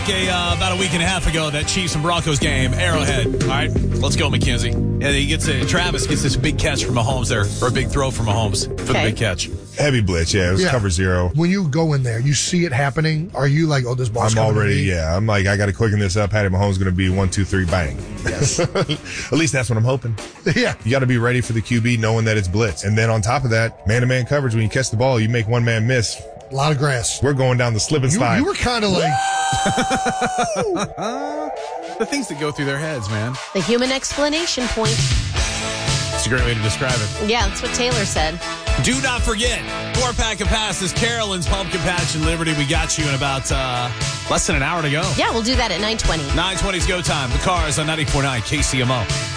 About a week and a half ago, that Chiefs and Broncos game, Arrowhead. All right, let's go, Mackenzie. And Travis gets this big catch from Mahomes there, or a big throw from Mahomes for the big catch. Heavy blitz, yeah. It was cover zero. When you go in there, you see it happening. Are you like, oh, this ball's coming to me? I'm like, I got to quicken this up. Patty Mahomes going to be 1, 2, 3, bang. Yes. At least that's what I'm hoping. Yeah. You got to be ready for the QB knowing that it's blitz. And then on top of that, man-to-man coverage, when you catch the ball, you make one man miss. A lot of grass. We're going down the slip and slide. You were kind of like... The things that go through their heads, man. The human explanation point. It's a great way to describe it. Yeah, that's what Taylor said. Do not forget, 4-pack of passes, Carolyn's Pumpkin Patch in Liberty. We got you in about less than an hour to go. Yeah, we'll do that at 9:20. 9:20's go time. The Cars on 94.9 KCMO.